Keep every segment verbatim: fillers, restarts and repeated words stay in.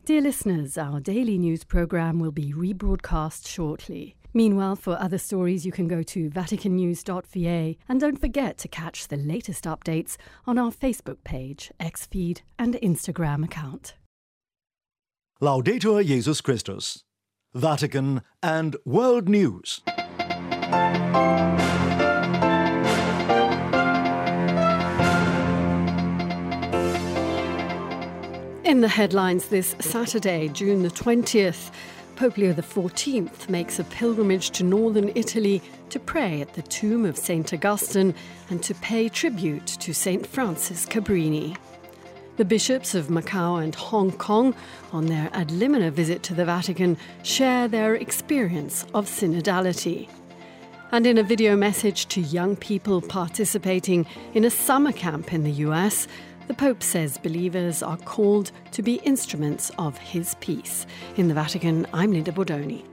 Dear listeners, our daily news programme will be rebroadcast shortly. Meanwhile, for other stories, you can go to vatican news dot v a and don't forget to catch the latest updates on our Facebook page, X feed and Instagram account. Laudetur Jesus Christus. Vatican and World News. In the headlines this Saturday, June the twentieth, Pope Leo the fourteenth makes a pilgrimage to northern Italy to pray at the tomb of Saint Augustine and to pay tribute to Saint Francis Cabrini. The bishops of Macau and Hong Kong, on their ad limina visit to the Vatican, share their experience of synodality. And in a video message to young people participating in a summer camp in the U S, the Pope says believers are called to be instruments of his peace. In the Vatican, I'm Linda Bordoni.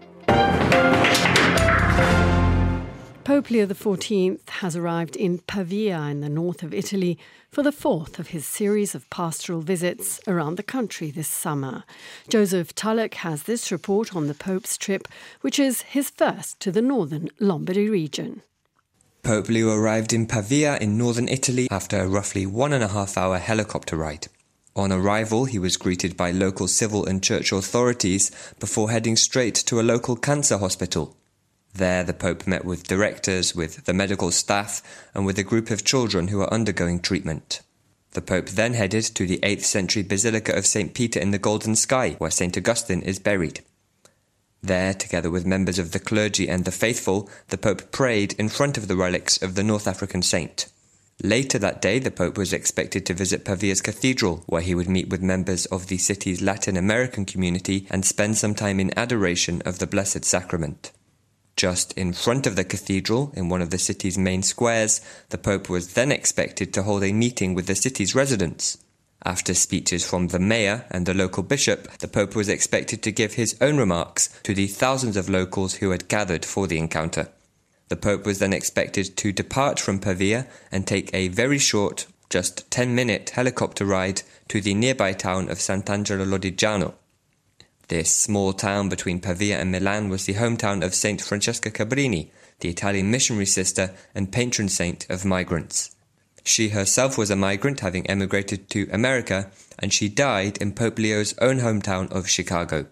Pope Leo the fourteenth has arrived in Pavia in the north of Italy for the fourth of his series of pastoral visits around the country this summer. Joseph Tulloch has this report on the Pope's trip, which is his first to the northern Lombardy region. Pope Leo arrived in Pavia in northern Italy after a roughly one and a half hour helicopter ride. On arrival, he was greeted by local civil and church authorities before heading straight to a local cancer hospital. There, the Pope met with directors, with the medical staff, and with a group of children who are undergoing treatment. The Pope then headed to the eighth century Basilica of Saint Peter in the Golden Sky, where Saint Augustine is buried. There, together with members of the clergy and the faithful, the Pope prayed in front of the relics of the North African saint. Later that day, the Pope was expected to visit Pavia's cathedral, where he would meet with members of the city's Latin American community and spend some time in adoration of the Blessed Sacrament. Just in front of the cathedral, in one of the city's main squares, the Pope was then expected to hold a meeting with the city's residents. After speeches from the mayor and the local bishop, the Pope was expected to give his own remarks to the thousands of locals who had gathered for the encounter. The Pope was then expected to depart from Pavia and take a very short, just ten-minute helicopter ride to the nearby town of Sant'Angelo Lodigiano. This small town between Pavia and Milan was the hometown of Saint Francesca Cabrini, the Italian missionary sister and patron saint of migrants. She herself was a migrant, having emigrated to America, and she died in Pope Leo's own hometown of Chicago.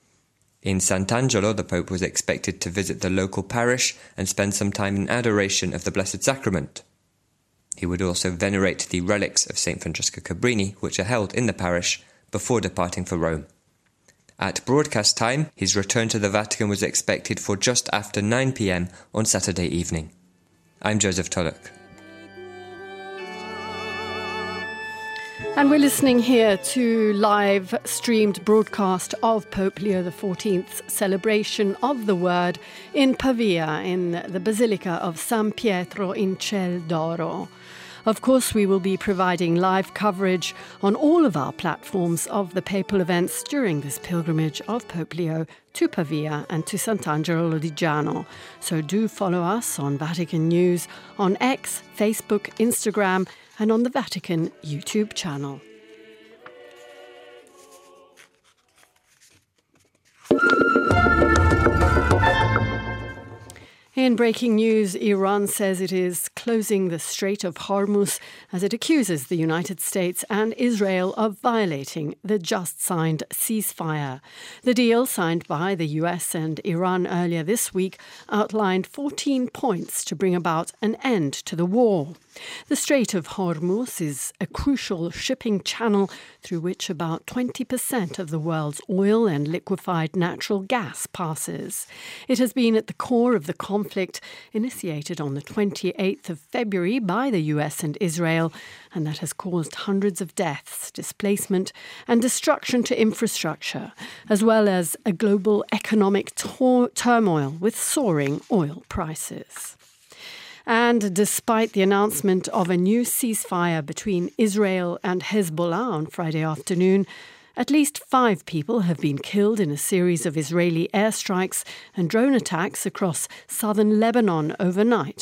In Sant'Angelo, the Pope was expected to visit the local parish and spend some time in adoration of the Blessed Sacrament. He would also venerate the relics of Saint Francesca Cabrini, which are held in the parish, before departing for Rome. At broadcast time, his return to the Vatican was expected for just after nine p.m. on Saturday evening. I'm Joseph Tulloch. And we're listening here to live streamed broadcast of Pope Leo the fourteenth's celebration of the Word in Pavia in the Basilica of San Pietro in Ciel d'Oro. Of course, we will be providing live coverage on all of our platforms of the papal events during this pilgrimage of Pope Leo to Pavia and to Sant'Angelo Lodigiano. So do follow us on Vatican News, on X, Facebook, Instagram, and on the Vatican YouTube channel. In breaking news, Iran says it is closing the Strait of Hormuz as it accuses the United States and Israel of violating the just-signed ceasefire. The deal, signed by the U S and Iran earlier this week, outlined fourteen points to bring about an end to the war. The Strait of Hormuz is a crucial shipping channel through which about twenty percent of the world's oil and liquefied natural gas passes. It has been at the core of the conflict initiated on the twenty-eighth of February by the U S and Israel, and that has caused hundreds of deaths, displacement and destruction to infrastructure, as well as a global economic tor- turmoil with soaring oil prices. And despite the announcement of a new ceasefire between Israel and Hezbollah on Friday afternoon, at least five people have been killed in a series of Israeli airstrikes and drone attacks across southern Lebanon overnight,